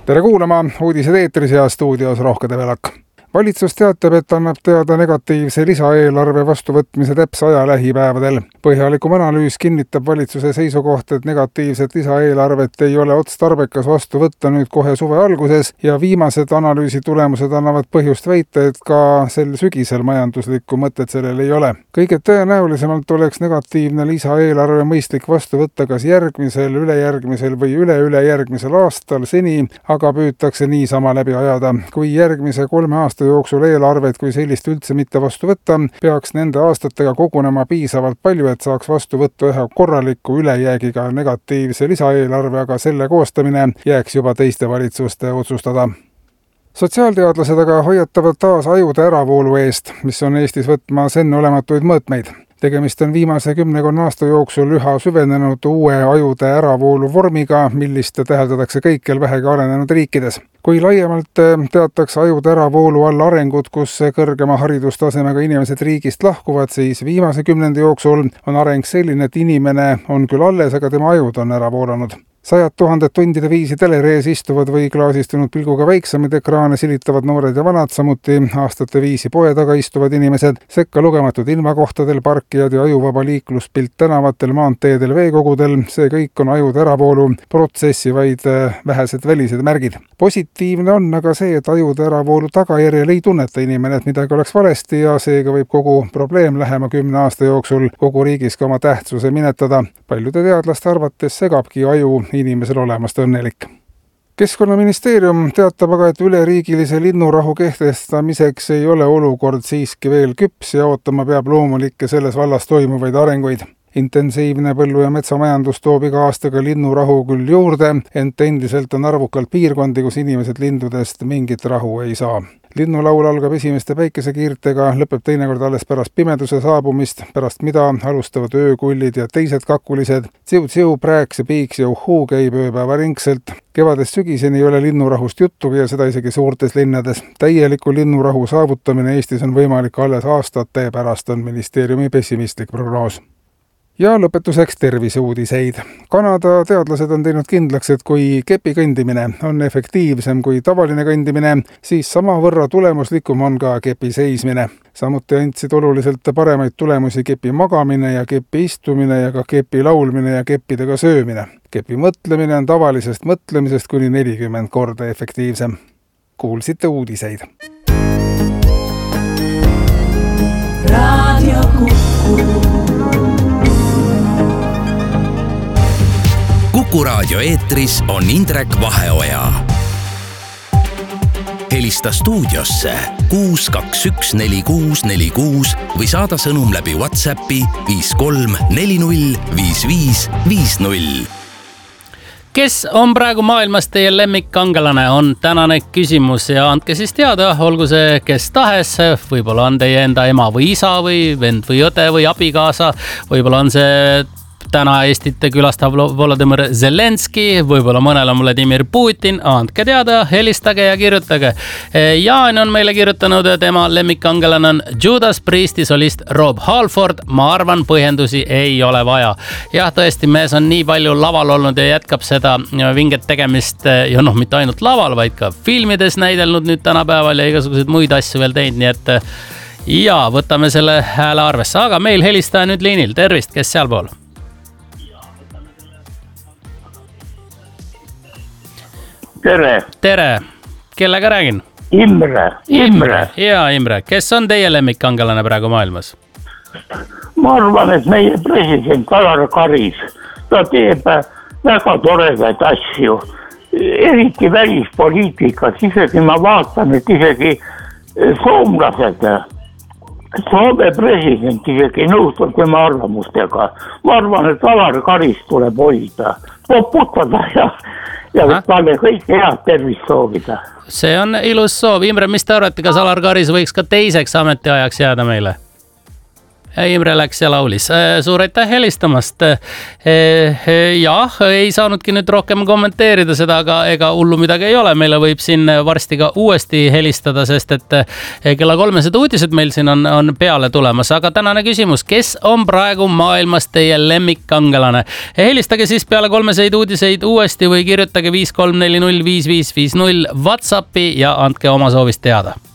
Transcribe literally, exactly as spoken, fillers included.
Tere kuulama, uudised eetris ja stuudios Rohke Develak. Valitsus teatab, et annab teada negatiivse lisaeelarve vastuvõtmise täpse aja lähipäevadel. Põhjalikum analüüs kinnitab valitsuse seisukoht, et negatiivset lisaeelarvet ei ole otstarbekas vastu võtta nüüd kohe suve alguses ja viimased analüüsi tulemused annavad põhjust väita, et ka sel sügisel majanduslikku mõtet sellel ei ole. Kõige tõenäolisemalt oleks negatiivne lisaeelarve mõistlik vastu võtta kas järgmisel, ülejärgmisel või üle-ülejärgmisel aastal seni, aga püütakse niisama läbi ajada. Kui järgmise kolme aasta jooksul eelarvet kui sellist üldse mitte vastu võtta, peaks nende aastatega kogunema piisavalt palju, et saaks vastu võtta ühe korraliku ülejäägiga negatiivse lisaeelarve, aga selle koostamine jääks juba teiste valitsuste otsustada. Sotsiaalteadlased aga hoiatavad taas ajude äravoolu eest, mis on Eestis võtmas enneolematuid mõõtmeid. Tegemist on viimase kümnekonna aasta jooksul üha süvenenud uue ajude äravoolu vormiga, millist täheldatakse kõikjal vähegi arenenud riikides. Kui laiemalt teatakse ajude äravoolu all arengut, kus kõrgema haridustasemega inimesed riigist lahkuvad, siis viimase kümnendi jooksul on areng selline, et inimene on küll alles, aga tema ajud on ära voolanud. Sajad tuhanded tundide viisi telerees istuvad või klaasistunud pilguga väiksemad ekraane silitavad noored ja vanad, samuti aastate viisi poe taga istuvad inimesed, sekka lugematud ilmakohtadel, parkijad ja ajuvaba liikluspilt tänavatel, maanteedel, veekogudel. See kõik on ajude äravoolu protsessi vaid vähesed välised märgid. Positiivne on aga see, et ajude äravoolu tagajärjel ei tunneta inimene, et midagi oleks valesti ja seega võib kogu probleem lähema kümne aasta jooksul kogu riigis ka oma tähtsuse minetada. Paljude teadlaste arvates segabki aju inimesel olemast õnnelik. Keskkonnaministeerium teatab aga, et üleriigilise linnurahu kehtestamiseks ei ole olukord siiski veel küps ja ootama peab loomulikke selles vallas toimuvaid arenguid. Intensiivne põllu- ja metsamajandus toob iga aastaga linnurahu küll juurde, ent endiselt on arvukalt piirkondi, kus inimesed lindudest mingit rahu ei saa. Linnulaul algab esimeste päikesekiirtega, lõpeb teinekord alles pärast pimeduse saabumist, pärast mida alustavad öökullid ja teised kakulised. Tsiu-tsiu, prääks ja piiks ja uhuu käib ööpäeva ringselt. Kevadest sügiseni ei ole linnurahust juttugi ja seda isegi suurtes linnades. Täieliku linnurahu saavutamine Eestis on võimalik alles aastate pärast, on ministeeriumi pessimistlik prognoos. Ja lõpetuseks terviseuudiseid. Kanada teadlased on teinud kindlaks, et kui kepi kõndimine on efektiivsem kui tavaline kõndimine, siis sama võrra tulemuslikum on ka kepi seismine. Samuti andsid oluliselt paremaid tulemusi kepi magamine ja kepi istumine ja ka kepi laulmine ja keppidega söömine. Kepi mõtlemine on tavalisest mõtlemisest kuni nelikümmend korda efektiivsem. Kuulsite uudiseid. Radio Kuku. Kuku raadio eetris on Indrek Vaheoja. Helista stuudiosse kuus kaks üks neli kuus neli kuus või saada sõnum läbi WhatsAppi viis kolm neli null viis viis viis null. Kes on praegu maailmas teie lemmikkangelane, on tänane küsimus ja andke siis teada, olgu see kes tahes, võib-olla on teie enda ema või isa või vend või õde või abikaasa, võib-olla on see täna Eestit külastab Volodymyr Zelenski, võib-olla mõnel on Vladimir Putin, andke teada, helistage ja kirjutage. Jaan on meile kirjutanud, tema lemmikkangelane on Judas Priesti solist Rob Halford, ma arvan, põhjendusi ei ole vaja. Jah, tõesti, mees on nii palju laval olnud ja jätkab seda vinget tegemist ja noh, mitte ainult laval, vaid ka filmides näidelnud nüüd tänapäeval ja igasuguseid muid asju veel teinud, nii et ja võtame selle hääle arvesse, aga meil helistaja nüüd liinil, tervist, kes seal pool? Tere. Tere. Kellega räägin? Imre. Imre. Ja, Imre. Kes on teie lemmikkangelane praegu maailmas? Ma arvan, et meie president Alar Karis, ta teeb väga toredaid asju. Eriti välispoliitikas, isegi ma vaatan, et isegi soomlased, Soome president isegi nõustub tema arvamustega. Ma arvan, et Alar Karis tuleb hoida, poputada ja ja talle kõik head tervist soovida. See on ilus soov. Imre, mis te arvate, kas Alar Karis võiks ka teiseks ametiajaks jääda meile? Imre läks ja laulis. Suur aitäh helistamast. Jah, ei saanudki nüüd rohkem kommenteerida seda, aga ega hullu midagi ei ole. Meile võib siin varsti ka uuesti helistada, sest et kella kolmesed uudised meil siin on, on peale tulemas. Aga tänane küsimus, kes on praegu maailmas teie lemmikkangelane? Helistage siis peale kolmeseid uudiseid uuesti või kirjutage viis kolm neli null viis viis viis null WhatsAppi ja andke oma soovist teada.